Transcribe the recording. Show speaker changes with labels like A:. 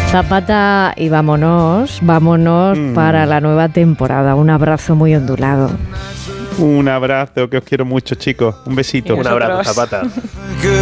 A: Zapata, y vámonos para la nueva temporada. Un abrazo muy ondulado.
B: Un abrazo, que os quiero mucho, chicos. Un besito.
C: Un abrazo, Zapata.